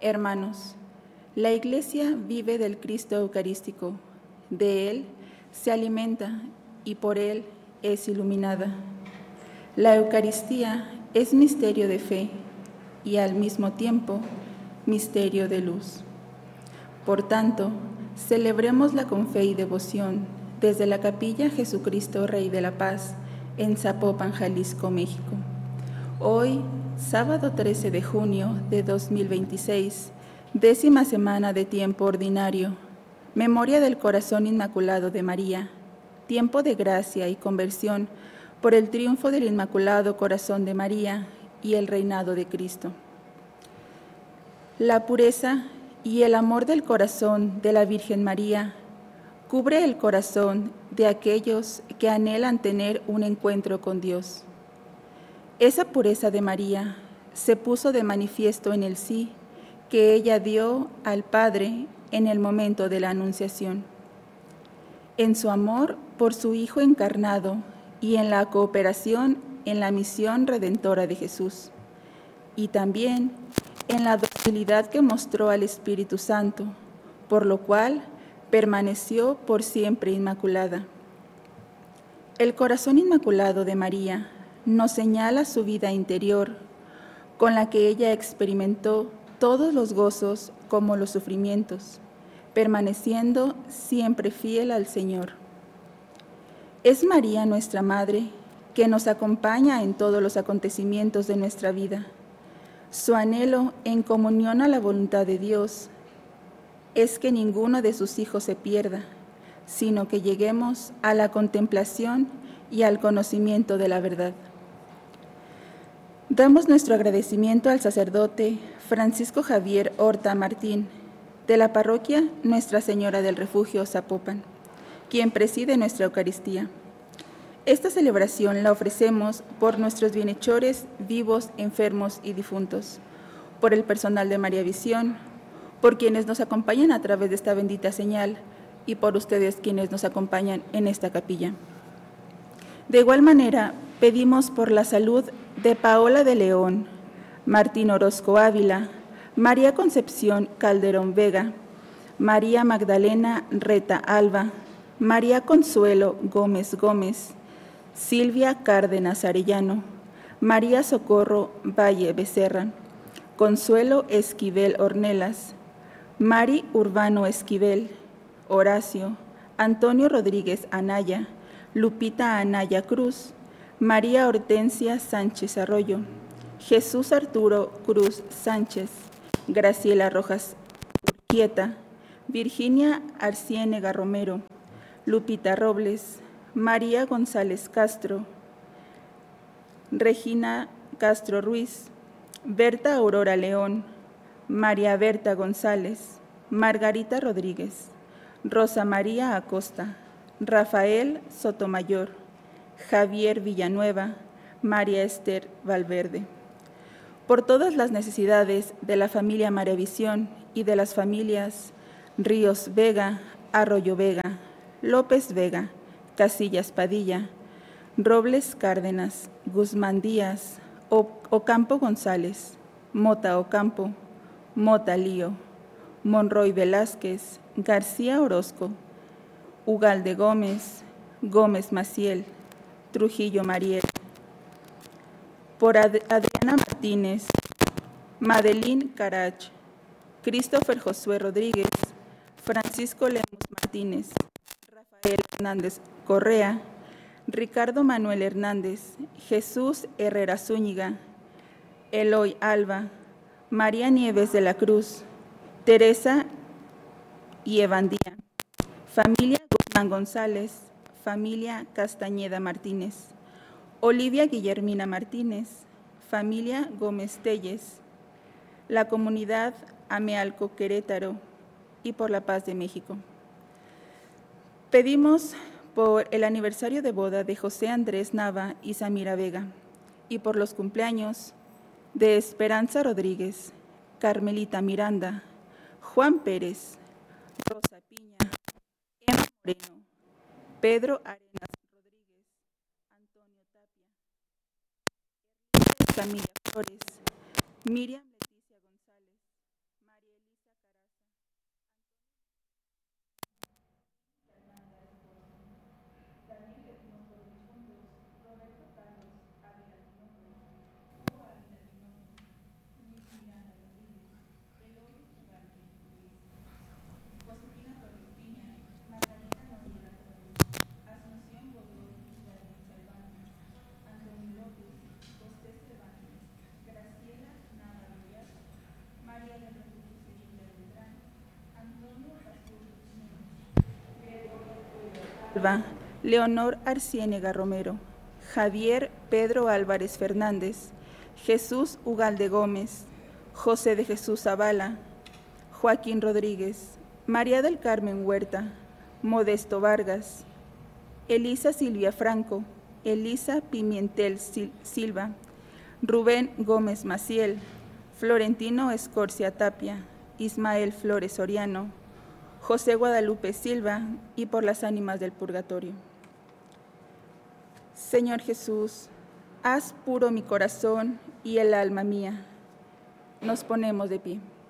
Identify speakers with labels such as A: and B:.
A: Hermanos, la Iglesia vive del Cristo Eucarístico, de Él se alimenta y por Él es iluminada. La Eucaristía es misterio de fe y al mismo tiempo misterio de luz. Por tanto, celebremosla con fe y devoción desde la Capilla Jesucristo Rey de la Paz en Zapopan, Jalisco, México. Hoy, sábado 13 de junio de 2026, 10ª semana de tiempo ordinario, memoria del Corazón Inmaculado de María, tiempo de gracia y conversión por el triunfo del Inmaculado Corazón de María y el reinado de Cristo. La pureza y el amor del corazón de la Virgen María cubre el corazón de aquellos que anhelan tener un encuentro con Dios. Esa pureza de María se puso de manifiesto en el sí que ella dio al Padre en el momento de la Anunciación. En su amor por su Hijo encarnado y en la cooperación en la misión redentora de Jesús, y también en la docilidad que mostró al Espíritu Santo, por lo cual permaneció por siempre inmaculada. El corazón inmaculado de María nos señala su vida interior, con la que ella experimentó todos los gozos como los sufrimientos, permaneciendo siempre fiel al Señor. Es María nuestra Madre, que nos acompaña en todos los acontecimientos de nuestra vida. Su anhelo en comunión a la voluntad de Dios es que ninguno de sus hijos se pierda, sino que lleguemos a la contemplación y al conocimiento de la verdad. Damos nuestro agradecimiento al sacerdote Francisco Javier Horta Martín, de la parroquia Nuestra Señora del Refugio, Zapopan, quien preside nuestra Eucaristía. Esta celebración la ofrecemos por nuestros bienhechores vivos, enfermos y difuntos, por el personal de María Visión, por quienes nos acompañan a través de esta bendita señal y por ustedes quienes nos acompañan en esta capilla. De igual manera, pedimos por la salud de Paola de León, Martín Orozco Ávila, María Concepción Calderón Vega, María Magdalena Reta Alba, María Consuelo Gómez Gómez, Silvia Cárdenas Arellano, María Socorro Valle Becerra, Consuelo Esquivel Ornelas, Mari Urbano Esquivel, Horacio, Antonio Rodríguez Anaya, Lupita Anaya Cruz, María Hortensia Sánchez Arroyo, Jesús Arturo Cruz Sánchez, Graciela Rojas Urquieta, Virginia Arciénega Romero, Lupita Robles, María González Castro, Regina Castro Ruiz, Berta Aurora León, María Berta González, Margarita Rodríguez, Rosa María Acosta, Rafael Sotomayor, Javier Villanueva, María Esther Valverde. Por todas las necesidades de la familia María Visión y de las familias Ríos Vega, Arroyo Vega, López Vega, Casillas Padilla, Robles Cárdenas, Guzmán Díaz, Ocampo González, Mota Ocampo, Mota Lío, Monroy Velázquez, García Orozco, Ugalde Gómez, Gómez Maciel, Trujillo Mariel. Por Adriana Martínez, Madeline Carach, Christopher Josué Rodríguez, Francisco Lemus Martínez, Rafael Hernández Correa, Ricardo Manuel Hernández, Jesús Herrera Zúñiga, Eloy Alba, María Nieves de la Cruz, Teresa y Evandía, familia Guzmán González, familia Castañeda Martínez, Olivia Guillermina Martínez, familia Gómez Telles, la comunidad Amealco Querétaro y por la paz de México. Pedimos por el aniversario de boda de José Andrés Nava y Samira Vega y por los cumpleaños de Esperanza Rodríguez, Carmelita Miranda, Juan Pérez, Rosa Piña, Emma Moreno, Pedro Arenas Rodríguez, Antonio Tapia, Camila Flores, Miriam Leticia González, Alba, Leonor Arciénega Romero, Javier Pedro Álvarez Fernández, Jesús Ugalde Gómez, José de Jesús Zavala, Joaquín Rodríguez, María del Carmen Huerta, Modesto Vargas, Elisa Silvia Franco, Elisa Pimentel Silva, Rubén Gómez Maciel, Florentino Escorcia Tapia, Ismael Flores Soriano, José Guadalupe Silva, y por las ánimas del purgatorio. Señor Jesús, haz puro mi corazón y el alma mía. Nos ponemos de pie.